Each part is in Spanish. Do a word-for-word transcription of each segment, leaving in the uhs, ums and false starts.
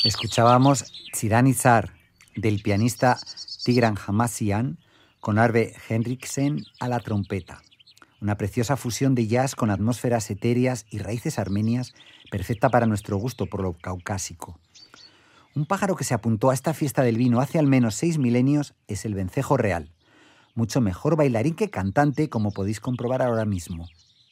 Escuchábamos Tsiranitsar, del pianista Tigran Hamasyan, con Arve Henriksen a la trompeta. Una preciosa fusión de jazz con atmósferas etéreas y raíces armenias, perfecta para nuestro gusto por lo caucásico. Un pájaro que se apuntó a esta fiesta del vino hace al menos seis milenios es el vencejo real. Mucho mejor bailarín que cantante, como podéis comprobar ahora mismo.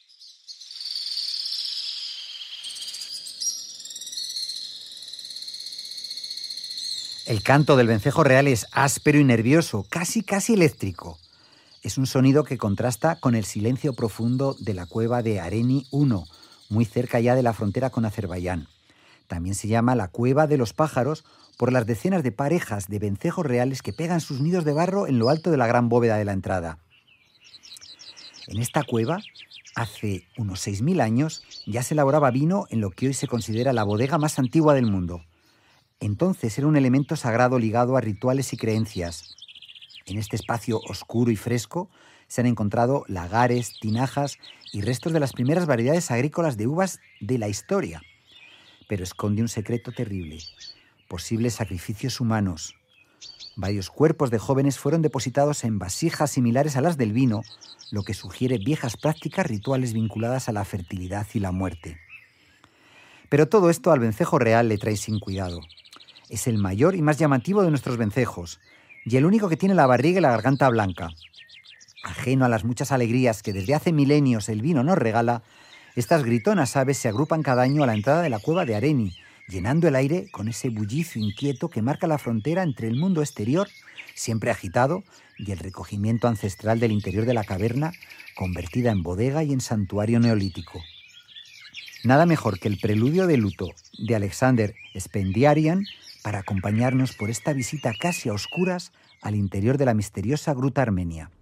El canto del vencejo real es áspero y nervioso, casi casi eléctrico. Es un sonido que contrasta con el silencio profundo de la cueva de Areni uno, muy cerca ya de la frontera con Azerbaiyán. También se llama la cueva de los pájaros por las decenas de parejas de vencejos reales que pegan sus nidos de barro en lo alto de la gran bóveda de la entrada. En esta cueva, hace unos seis mil años, ya se elaboraba vino en lo que hoy se considera la bodega más antigua del mundo. Entonces era un elemento sagrado ligado a rituales y creencias. En este espacio oscuro y fresco se han encontrado lagares, tinajas y restos de las primeras variedades agrícolas de uvas de la historia. Pero esconde un secreto terrible: posibles sacrificios humanos. Varios cuerpos de jóvenes fueron depositados en vasijas similares a las del vino, lo que sugiere viejas prácticas rituales vinculadas a la fertilidad y la muerte. Pero todo esto al vencejo real le trae sin cuidado. Es el mayor y más llamativo de nuestros vencejos, y el único que tiene la barriga y la garganta blanca. Ajeno a las muchas alegrías que desde hace milenios el vino nos regala, estas gritonas aves se agrupan cada año a la entrada de la cueva de Areni, llenando el aire con ese bullicio inquieto que marca la frontera entre el mundo exterior, siempre agitado, y el recogimiento ancestral del interior de la caverna, convertida en bodega y en santuario neolítico. Nada mejor que el preludio de luto de Alexander Spendiarian para acompañarnos por esta visita casi a oscuras al interior de la misteriosa gruta armenia.